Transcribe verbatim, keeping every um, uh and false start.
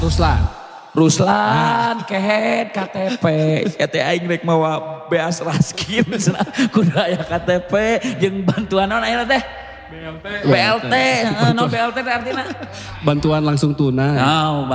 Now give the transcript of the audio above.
Ruslan. Ruslan, kehead, K T P. Ya teh aing rek mawa beas raskin cenah kudu aya K T P jeung bantuan naon aya teh? B L T. B L T, naon B L T teh artina? Bantuan langsung tunai. Oh,